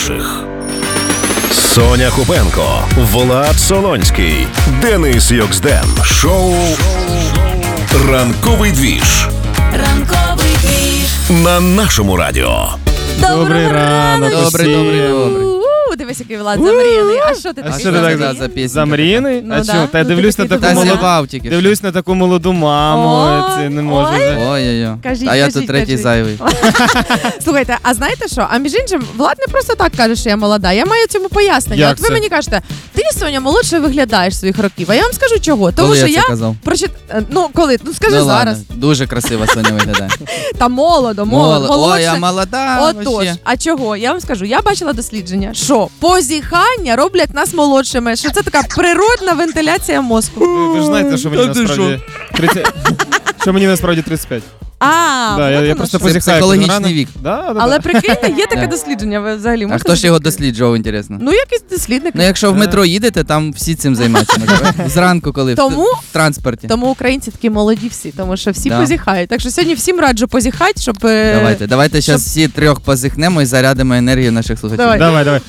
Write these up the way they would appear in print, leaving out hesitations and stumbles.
найкращих. Соня Купенко, Влад Солонський, Денис Йоксден. Шоу «Ранковий двіж». Ранковий двіж. На нашому радіо. Добрий ранок. Добрий. Дивись, який Влад замріяний. А що ти А такий що ти так замріяний? замріяний? Ну А да. що? Та Ну, дивлюсь ти на такий таку футболіст. молоду. тільки Дивлюсь на таку молоду маму. Ой, Це не можу ой. вже. Ой-ой-ой. Кажіть, А я кажіть, тут третій кажіть. зайвий. Слухайте, а знаєте що? А між іншим, Влад не просто так каже, що я молода. Я маю цьому пояснення. Як От ви це? мені кажете, ти, Соня, молодше виглядаєш своїх років. А я вам скажу чого. Тому Коли що я це я казав? коли? Ну скажи Ну, зараз. ладно. Дуже красиво Соня виглядає. Та молодо. Ой, я молода. Отож, вообще. а чого? Я вам скажу, я бачила дослідження, що позіхання роблять нас молодшими, що це така природна вентиляція мозку. Ви ж знаєте, що мені Та ти насправді 30... Що мені насправді 35. А, Я от воно просто що. позіхаю. психологічний кожен ранок. вік. Да. Але прикиньте, є таке Да. дослідження, ви взагалі А можете хто ж його зробити? досліджував, інтересно? Ну, якийсь дослідник. Ну, якщо в метро їдете, там всі цим займаються. Зранку, коли Тому- в транспорті. Тому українці такі молоді всі, тому що всі Да. позіхають. Так що сьогодні всім раджу позіхати, щоб... Давайте зараз всі трьох позихнемо і зарядимо енергію наших слухачів. Давай. Давай.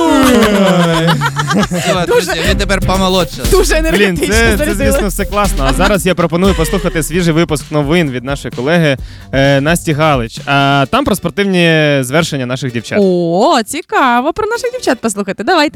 Все, друзі, ви тепер помолодшали. Дуже Блін, енергетично це зарядили. звісно все класно. А зараз я пропоную послухати свіжий випуск новин від нашої колеги Насті Галич. А там про спортивні звершення наших дівчат. О, цікаво. Про наших дівчат послухати. Давайте.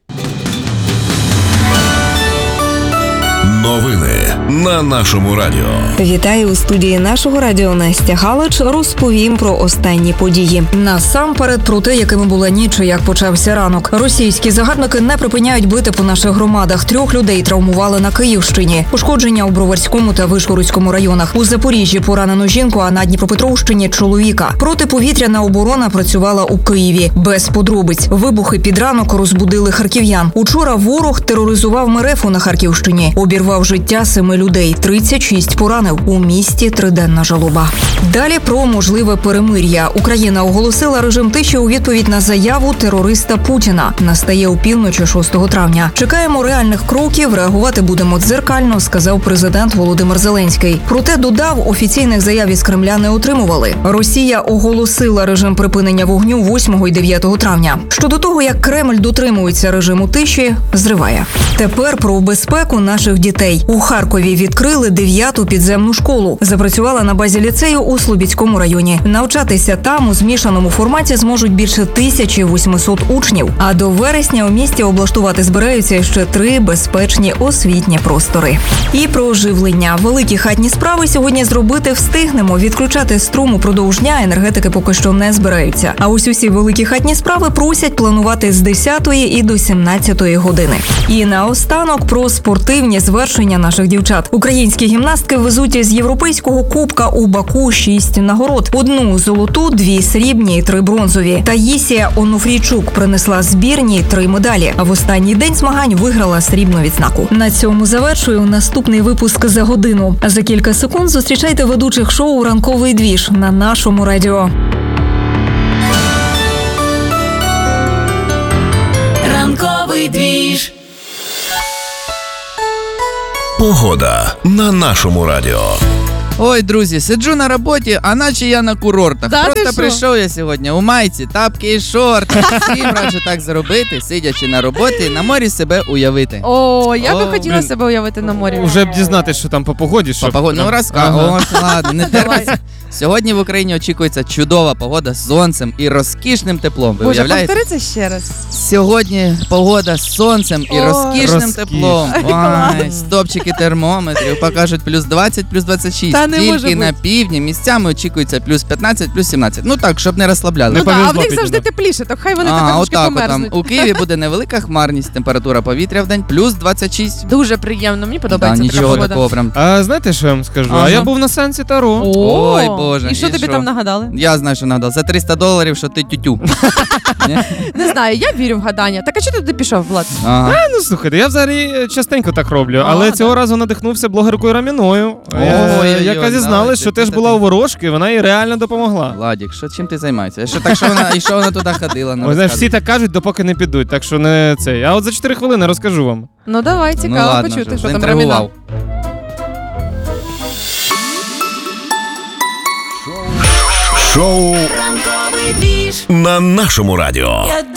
Новини на нашому радіо. Вітаю у студії нашого радіо Настя Галич. Розповім про останні події. Насамперед про те, якими була ніч і як почався ранок. Російські загарбники не припиняють бити по наших громадах. 3 людей травмували на Київщині. Пошкодження у Броварському та Вишгородському районах. У Запоріжжі поранено жінку, а на Дніпропетровщині – чоловіка. Протиповітряна оборона працювала у Києві. Без подробиць. Вибухи під ранок розбудили харків'ян. Учора ворог тероризував Мерефу на Харківщині. Обірвав життя 7 людей. 36 поранив. У місті триденна жалоба. Далі про можливе перемир'я. Україна оголосила режим тиші у відповідь на заяву терориста Путіна. Настає опівночі 6 травня. Чекаємо реальних кроків, реагувати будемо дзеркально, сказав президент Володимир Зеленський. Проте додав, офіційних заяв із Кремля не отримували. Росія оголосила режим припинення вогню 8 і 9 травня. Щодо того, як Кремль дотримується режиму тиші, зриває. Тепер про безпеку наших дітей. У Харкові відкрили 9-ту підземну школу. Запрацювала на базі ліцею у Слобідському районі. Навчатися там у змішаному форматі зможуть більше 1800 учнів. А до вересня у місті облаштувати збираються ще 3 безпечні освітні простори. І про оживлення. Великі хатні справи сьогодні зробити встигнемо. Відключати струм упродовж дня енергетики поки що не збираються. А ось усі великі хатні справи просять планувати з 10-ї і до 17-ї години. І наостанок про спортивні звершення наших дівчат. Українські гімнастки везуть із Європейського кубка у Баку 6 нагород. 1 золоту, 2 срібні і 3 бронзові. Таїсія Онуфрійчук принесла збірні 3 медалі, а в останній день змагань виграла срібну відзнаку. На цьому завершую наступний випуск за годину. За кілька секунд зустрічайте ведучих шоу «Ранковий двіж» на нашому радіо. Ранковий двіж. Погода на нашому радіо. Ой, друзі, сиджу на роботі, а наче я на курортах. Да, ти Просто що? прийшов я сьогодні у майці, тапки і шорти. Всім раджу так зробити, сидячи на роботі, на морі себе уявити. О, я би О, хотіла блін. себе уявити на морі. Уже б дізнатися, що там по погоді. Щоб... Ну розказуй, ладно, не терпиться. Сьогодні в Україні очікується чудова погода з сонцем і розкішним теплом. Ви Боже, уявляєте? повтори це ще раз. Сьогодні погода з сонцем і Ой. розкішним Розкіш. теплом. Ой, Клас. стопчики термометрів покажуть плюс 20, плюс 26. Та не може Тільки на бути. півдні місцями очікується плюс 15, плюс 17. Ну так, щоб не розслабляли. Не Ну так, а повезло в них завжди підійде. тепліше, то хай вони тепер трошки отак от там. померзнуть. У Києві буде невелика хмарність, температура повітря в день плюс 26. Дуже приємно, мені Та, подобається така нічого погода. такого прям. А знаєте, що я вам скажу? Ага. А я був на сеансі Таро. О, Ой, Боже, І що і тобі що? там нагадали? Я знаю, що надо. За $300, що ти тютю. Ні? Не знаю, я вірю в гадання. Так а чого ти туди пішов, Влад? Ага. Ну, слухайте, я взагалі частенько так роблю, але да. цього разу надихнувся блогеркою Раміною, Ой-ой-ой, яка зізналась, давайте, що теж це була ти. у ворожки, і вона їй реально допомогла. Владік, чим ти займаєшся? І що вона туди ходила? Ой, знаєш, всі так кажуть, допоки не підуть, так що не цей. А от за 4 хвилини розкажу вам. Ну давай, цікаво Ну ладно, почути, вже, що там заінтригував. Раміна. Шоу Ранковий двіж. на нашому радіо.